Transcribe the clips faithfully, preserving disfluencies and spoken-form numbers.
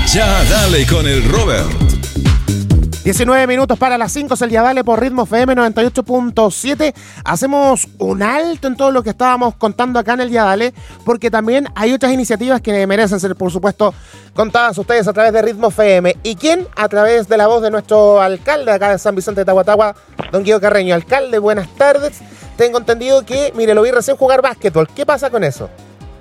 Ya dale con el Robert. diecinueve minutos para las cinco, es el Ya Dale por Ritmo F M noventa y ocho punto siete. Hacemos un alto en todo lo que estábamos contando acá en el Ya Dale, porque también hay otras iniciativas que merecen ser, por supuesto, contadas ustedes a través de Ritmo F M. ¿Y quién? A través de la voz de nuestro alcalde acá de San Vicente de Tahuatahua, don Guido Carreño. Alcalde, buenas tardes. Tengo entendido que, mire, lo vi recién jugar básquetbol. ¿Qué pasa con eso?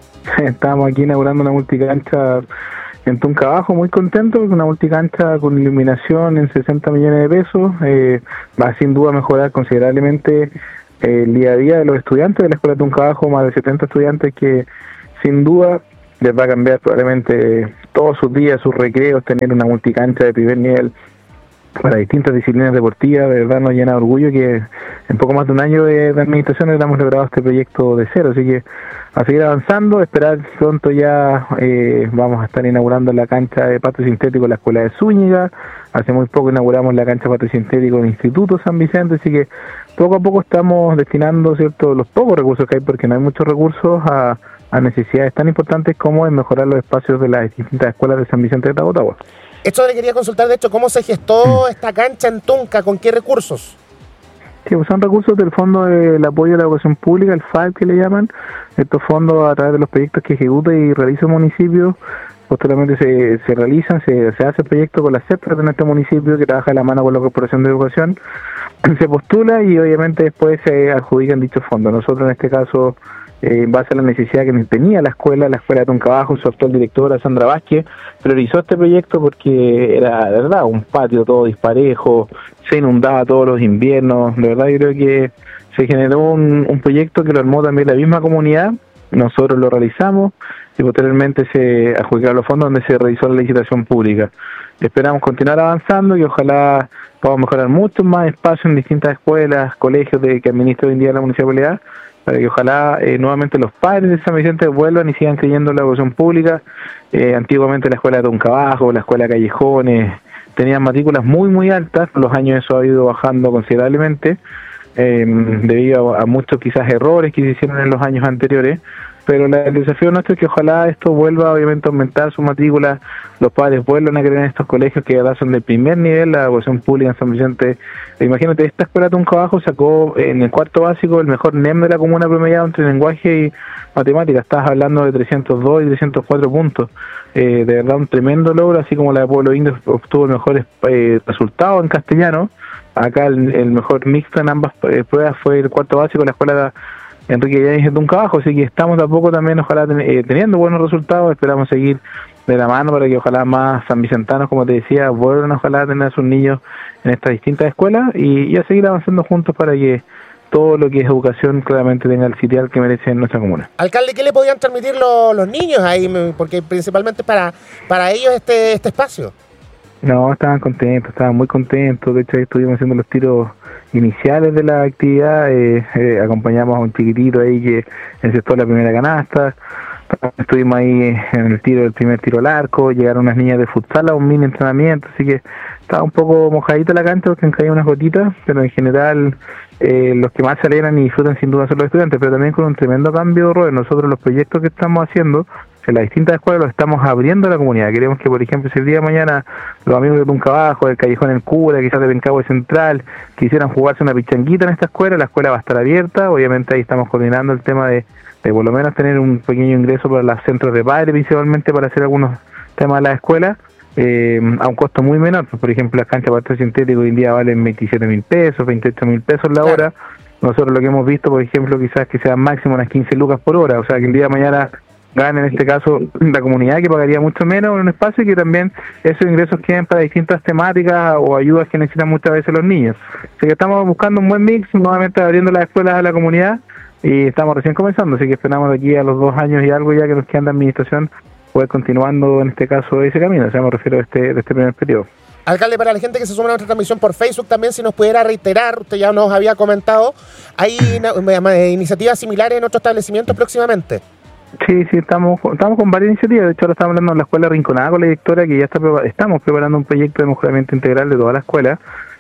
Estamos aquí inaugurando una multicancha en Tunca Abajo, muy contento, porque una multicancha con iluminación en sesenta millones de pesos, eh, va sin duda a mejorar considerablemente eh, el día a día de los estudiantes de la Escuela de Tunca Abajo, más de setenta estudiantes que sin duda les va a cambiar probablemente todos sus días, sus recreos, tener una multicancha de primer nivel para distintas disciplinas deportivas. De verdad nos llena de orgullo que en poco más de un año de, de administración hemos logrado este proyecto de cero, así que a seguir avanzando, esperar pronto ya eh, vamos a estar inaugurando la cancha de pasto sintético en la Escuela de Zúñiga. Hace muy poco inauguramos la cancha de pasto sintético en el Instituto San Vicente, así que poco a poco estamos destinando, cierto, los pocos recursos que hay, porque no hay muchos recursos, a, a necesidades tan importantes como en mejorar los espacios de las distintas escuelas de San Vicente de Tahuatahua. Esto le quería consultar, de hecho, ¿cómo se gestó esta cancha en Tunca? ¿Con qué recursos? Sí, pues son recursos del Fondo del Apoyo a la Educación Pública, el F A E P que le llaman. Estos fondos, a través de los proyectos que ejecuta y realiza el municipio, posteriormente se, se realizan, se, se hace el proyecto con la C E P de nuestro municipio, que trabaja de la mano con la Corporación de Educación, se postula y obviamente después se adjudican dichos fondos. Nosotros en este caso, eh, en base a la necesidad que tenía la escuela, la escuela de Tunca Abajo, su actual directora Sandra Vázquez priorizó este proyecto porque era, de verdad, un patio todo disparejo, se inundaba todos los inviernos. De verdad yo creo que se generó un, un proyecto que lo armó también la misma comunidad, nosotros lo realizamos y posteriormente se adjudicaron los fondos donde se realizó la licitación pública. Esperamos continuar avanzando y ojalá podamos mejorar mucho más espacio en distintas escuelas, colegios de que administra hoy en día la municipalidad, para que ojalá eh, nuevamente los padres de San Vicente vuelvan y sigan creyendo en la educación pública. Eh, antiguamente la escuela de Tunca Abajo, la escuela de Callejones, tenían matrículas muy muy altas, con los años eso ha ido bajando considerablemente, eh, debido a, a muchos quizás errores que se hicieron en los años anteriores, pero la, el desafío nuestro es que ojalá esto vuelva obviamente a aumentar su matrícula, los padres vuelvan a creer en estos colegios que ya son del primer nivel, la educación pública en San Vicente. Imagínate, esta escuela Tunca Abajo sacó en el cuarto básico el mejor N E M de la comuna promediado entre lenguaje y matemáticas, estás hablando de trescientos dos y trescientos cuatro puntos, eh, de verdad un tremendo logro, así como la de Pueblo Indio obtuvo el mejor eh, resultado en castellano. Acá el, el mejor mixto en ambas eh, pruebas fue el cuarto básico, la escuela de Enrique Yáñez de Tunca Abajo, así que estamos de a poco también ojalá ten, eh, teniendo buenos resultados. Esperamos seguir de la mano para que ojalá más sanvicentanos, como te decía, vuelvan ojalá a tener a sus niños en estas distintas escuelas y, y a seguir avanzando juntos para que todo lo que es educación claramente tenga el sitial que merece en nuestra comuna. Alcalde, ¿qué le podían transmitir los, los niños ahí? Porque principalmente para, para ellos este, este espacio. No, estaban contentos, estaban muy contentos. De hecho, ahí estuvimos haciendo los tiros iniciales de la actividad. Eh, eh, acompañamos a un chiquitito ahí que encestó la primera canasta. Estuvimos ahí en el tiro del primer tiro al arco. Llegaron unas niñas de futsal a un mini entrenamiento, así que estaba un poco mojadita la cancha porque han caído unas gotitas, pero en general eh, los que más se alegran y disfrutan sin duda son los estudiantes, pero también con un tremendo cambio, Robert. Nosotros los proyectos que estamos haciendo en las distintas escuelas los estamos abriendo a la comunidad. Queremos que, por ejemplo, si el día de mañana los amigos de Tunca Abajo, del Callejón El Cura, quizás de Pencahue Central, quisieran jugarse una pichanguita en esta escuela, la escuela va a estar abierta. Obviamente ahí estamos coordinando el tema de, de por lo menos tener un pequeño ingreso para los centros de padres, principalmente para hacer algunos temas de la escuela, eh, a un costo muy menor. Por ejemplo, las canchas de pasto sintético hoy en día valen veintisiete mil pesos, veintiocho mil pesos la hora. Nosotros lo que hemos visto, por ejemplo, quizás que sean máximo unas quince lucas por hora, o sea que el día de mañana gana en este caso la comunidad, que pagaría mucho menos en un espacio, y que también esos ingresos queden para distintas temáticas o ayudas que necesitan muchas veces los niños. Así que estamos buscando un buen mix, nuevamente abriendo las escuelas a la comunidad y estamos recién comenzando, así que esperamos de aquí a los dos años y algo ya que nos quedan de administración poder continuando en este caso ese camino, o sea, me refiero a este, de este primer periodo. Alcalde, para la gente que se suma a nuestra transmisión por Facebook, también si nos pudiera reiterar, usted ya nos había comentado, ¿hay iniciativas similares en otros establecimientos próximamente? Sí, sí, estamos estamos con varias iniciativas. De hecho, ahora estamos hablando en la escuela Rinconada con la directora, que ya está estamos preparando un proyecto de mejoramiento integral de toda la escuela.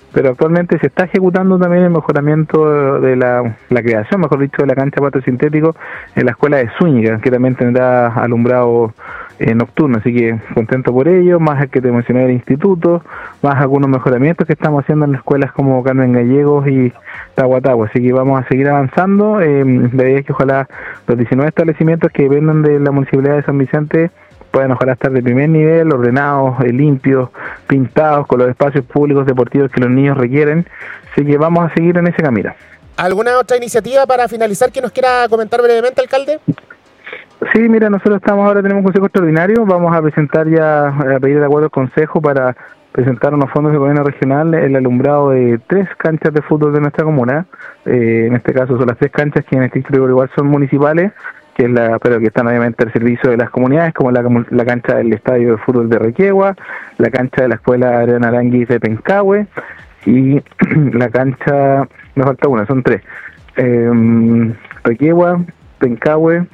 pero actualmente se está ejecutando también el mejoramiento de la, la creación, mejor dicho, de la cancha de pasto sintético en la escuela de Zúñiga, que también tendrá alumbrado eh, nocturno, así que contento por ello, más el que te mencioné del instituto, más algunos mejoramientos que estamos haciendo en escuelas como Carmen Gallegos y Tahuatahua, así que vamos a seguir avanzando. Eh, la idea es que ojalá los diecinueve establecimientos que dependen de la Municipalidad de San Vicente puedan ojalá estar de primer nivel, ordenados, eh, limpios, pintados, con los espacios públicos deportivos que los niños requieren, así que vamos a seguir en ese camino. ¿Alguna otra iniciativa para finalizar que nos quiera comentar brevemente, alcalde? Sí, mira, nosotros estamos ahora, tenemos un consejo extraordinario, vamos a presentar ya, a pedir de acuerdo al consejo para presentar unos fondos de gobierno regional, el alumbrado de tres canchas de fútbol de nuestra comuna, eh, en este caso son las tres canchas que en este distrito igual son municipales, que es la, pero que están obviamente al servicio de las comunidades, como la, la cancha del estadio de fútbol de Requegua, la cancha de la escuela Adriana Aranguis de Pencahue y la cancha, me falta una, son tres, eh, Requegua, Pencahue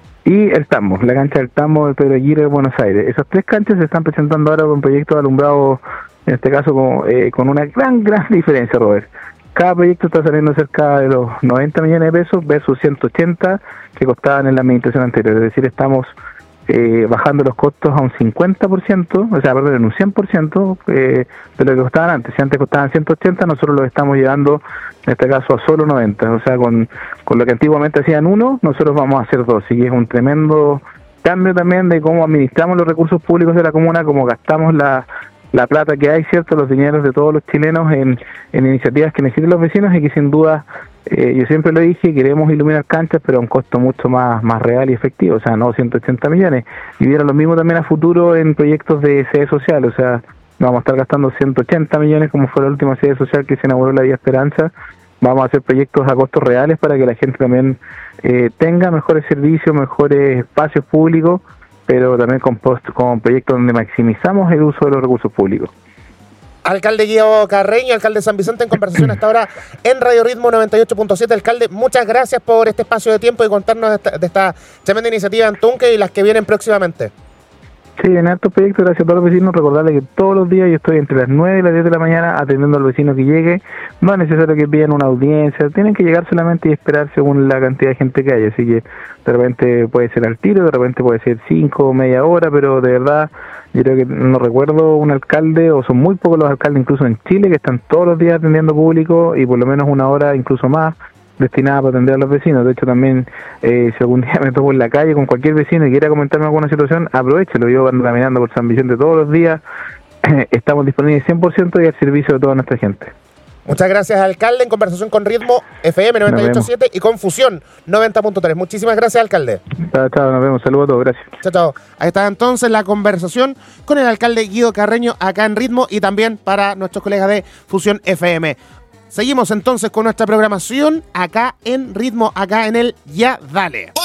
y el Tambo, la cancha del Tambo de Pedro Aguirre de Buenos Aires. Esas tres canchas se están presentando ahora con proyectos de alumbrado, en este caso con, eh, con una gran, gran diferencia, Robert. Cada proyecto está saliendo cerca de los noventa millones de pesos versus ciento ochenta que costaban en la administración anterior. Es decir, estamos eh, bajando los costos a un cincuenta por ciento, o sea, perdón, en un cien por ciento eh, de lo que costaban antes. Si antes costaban ciento ochenta, nosotros los estamos llevando, en este caso, a solo noventa. O sea, con, con lo que antiguamente hacían uno, nosotros vamos a hacer dos. Así que es un tremendo cambio también de cómo administramos los recursos públicos de la comuna, cómo gastamos la... la plata que hay, cierto, los dineros de todos los chilenos en, en iniciativas que necesitan los vecinos y que sin duda, eh, yo siempre lo dije, queremos iluminar canchas, pero a un costo mucho más, más real y efectivo, o sea, no ciento ochenta millones. Y viera lo mismo también a futuro en proyectos de sede social, o sea, vamos a estar gastando ciento ochenta millones como fue la última sede social que se inauguró la Vía Esperanza. Vamos a hacer proyectos a costos reales para que la gente también eh, tenga mejores servicios, mejores espacios públicos, pero también con, post, con proyectos donde maximizamos el uso de los recursos públicos. Alcalde Guido Carreño, alcalde de San Vicente, en conversación hasta ahora en Radio Ritmo noventa y ocho punto siete. Alcalde, muchas gracias por este espacio de tiempo y contarnos de esta, de esta tremenda iniciativa en Tunque y las que vienen próximamente. Sí, en estos proyectos, gracias a todos los vecinos, recordarles que todos los días yo estoy entre las nueve y las diez de la mañana atendiendo al vecino que llegue. No es necesario que pidan una audiencia, tienen que llegar solamente y esperar según la cantidad de gente que haya, así que de repente puede ser al tiro, de repente puede ser cinco o media hora, pero de verdad yo creo que no recuerdo un alcalde, o son muy pocos los alcaldes incluso en Chile, que están todos los días atendiendo público y por lo menos una hora incluso más destinada para atender a los vecinos. De hecho también eh, si algún día me topo en la calle con cualquier vecino y quiera comentarme alguna situación, aprovéchelo. Yo ando caminando por San Vicente todos los días, estamos disponibles cien por ciento y al servicio de toda nuestra gente. Muchas gracias, alcalde, en conversación con Ritmo F M noventa y ocho punto siete y con Fusión noventa punto tres. Muchísimas gracias, alcalde. Chao, chao, nos vemos, saludos a todos, gracias. Chao, chao. Ahí está entonces la conversación con el alcalde Guido Carreño acá en Ritmo y también para nuestros colegas de Fusión F M. Seguimos entonces con nuestra programación acá en Ritmo, acá en el Ya Dale.